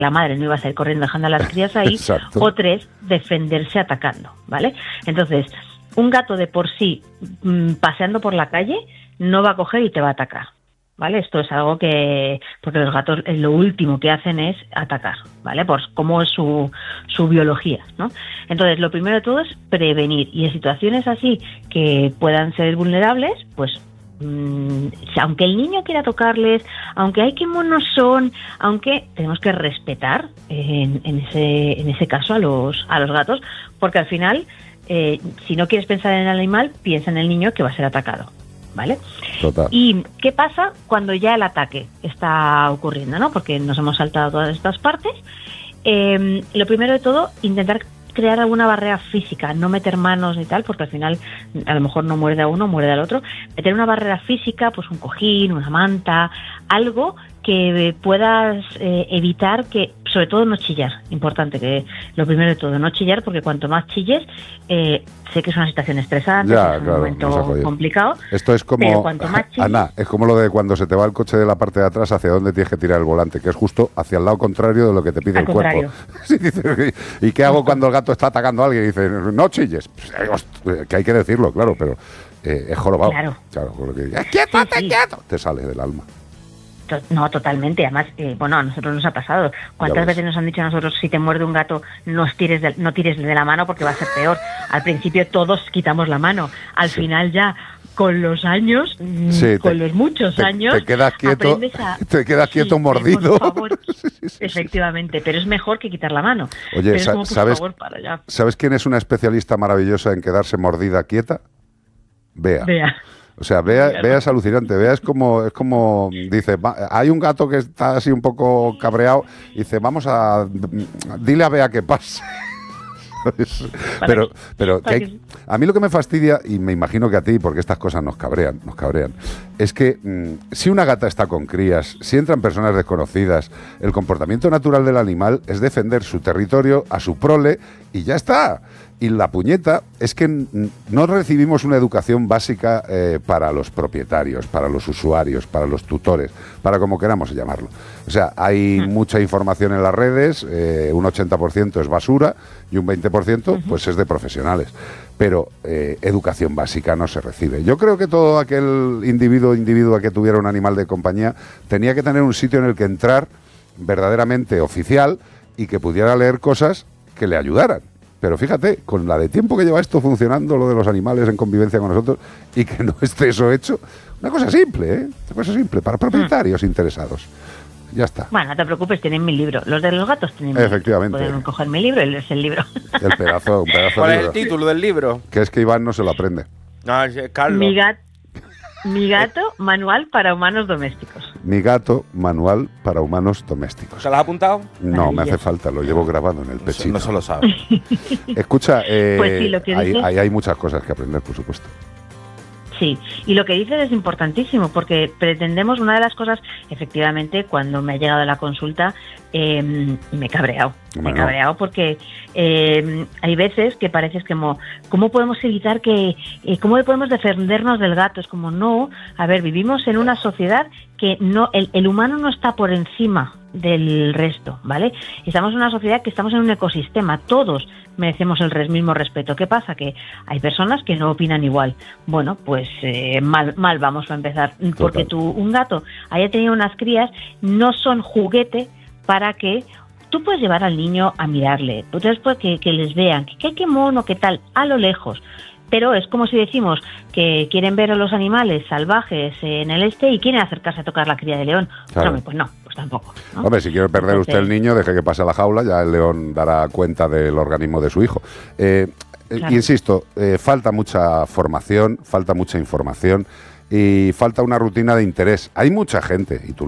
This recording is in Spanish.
la madre no iba a salir corriendo dejando a las crías ahí. O 3, defenderse atacando, ¿vale? Entonces, un gato de por sí, paseando por la calle, no va a coger y te va a atacar, ¿vale? Esto es algo que... Porque los gatos lo último que hacen es atacar, ¿vale? Por cómo es su biología, ¿no? Entonces, lo primero de todo es prevenir. Y en situaciones así que puedan ser vulnerables, pues... aunque el niño quiera tocarles, aunque hay que monos son, aunque tenemos que respetar en ese caso a los gatos, porque al final, si no quieres pensar en el animal, piensa en el niño que va a ser atacado, ¿vale? Total. ¿Y qué pasa cuando ya el ataque está ocurriendo, ¿no? Porque nos hemos saltado todas estas partes. Lo primero de todo, intentar crear alguna barrera física, no meter manos ni tal, porque al final a lo mejor no muerde a uno, muerde al otro. Meter una barrera física, pues un cojín, una manta, algo que puedas evitar que, sobre todo no chillar, importante, que lo primero de todo, no chillar, porque cuanto más chilles, sé que es una situación estresante, ya, es un claro, momento complicado. Esto es como, Ana, es como lo de cuando se te va el coche de la parte de atrás, hacia dónde tienes que tirar el volante, que es justo hacia el lado contrario de lo que te pide el cuerpo. Sí, dice, ¿y qué hago cuando el gato está atacando a alguien? Y dice, no chilles. Pues, que hay que decirlo, claro, pero es jorobado. Claro, porque quieto, quieto, te sale del alma. No, totalmente. Además, bueno, a nosotros nos ha pasado. ¿Cuántas veces nos han dicho a nosotros, si te muerde un gato, no tires de la mano porque va a ser peor? Al principio todos quitamos la mano. Al final ya, con los años, con los muchos años, te quedas quieto, mordido. Por favor. Efectivamente, pero es mejor que quitar la mano. Oye, pero es como, por favor, para allá. ¿Sabes quién es una especialista maravillosa en quedarse mordida quieta? Bea. O sea, Bea es alucinante. Bea es como dice, hay un gato que está así un poco cabreado, y dice, dile a Bea que pase. Pero a mí lo que me fastidia, y me imagino que a ti, porque estas cosas nos cabrean, es que si una gata está con crías, si entran personas desconocidas, el comportamiento natural del animal es defender su territorio a su prole y ya está. Y la puñeta es que no recibimos una educación básica para los propietarios, para los usuarios, para los tutores, para como queramos llamarlo. O sea, hay mucha información en las redes, un 80% es basura y un 20% pues es de profesionales. Pero educación básica no se recibe. Yo creo que todo aquel individuo que tuviera un animal de compañía tenía que tener un sitio en el que entrar verdaderamente oficial y que pudiera leer cosas que le ayudaran. Pero fíjate, con la de tiempo que lleva esto funcionando, lo de los animales en convivencia con nosotros, y que no esté eso hecho, una cosa simple, para propietarios interesados. Ya está. Bueno, no te preocupes, tienen mi libro. Los de los gatos tienen mi libro. Efectivamente. Pueden coger mi libro, es el libro. Un pedazo ¿Cuál de es el título del libro? Que es que Iván no se lo aprende. No, es Carlos. Mi gato, manual para humanos domésticos. Mi gato, manual para humanos domésticos. ¿Se lo has apuntado? No, me hace falta, lo llevo grabado en el pechito. No se lo sabe. Escucha, pues sí, lo que dices... hay muchas cosas que aprender, por supuesto. Sí, y lo que dices es importantísimo, porque pretendemos, una de las cosas, efectivamente, cuando me ha llegado la consulta, me he cabreado. Me he cabreado porque hay veces que parece como, ¿cómo podemos evitar cómo podemos defendernos del gato? Es como, no, a ver, vivimos en una sociedad que no, el humano no está por encima del resto, ¿vale? Estamos en una sociedad que estamos en un ecosistema, todos merecemos el mismo respeto. ¿Qué pasa? Que hay personas que no opinan igual. Bueno, pues mal vamos a empezar, porque un gato haya tenido unas crías, no son juguete para que tú puedes llevar al niño a mirarle, después que les vean, qué mono, qué tal, a lo lejos. Pero es como si decimos que quieren ver a los animales salvajes en el y quieren acercarse a tocar la cría de león. Claro. Pues no, pues tampoco, ¿no? Hombre, si quiere perder usted el niño, deje que pase a la jaula, ya el león dará cuenta del organismo de su hijo. Claro. Insisto, falta mucha formación, falta mucha información y falta una rutina de interés. Hay mucha gente, y tú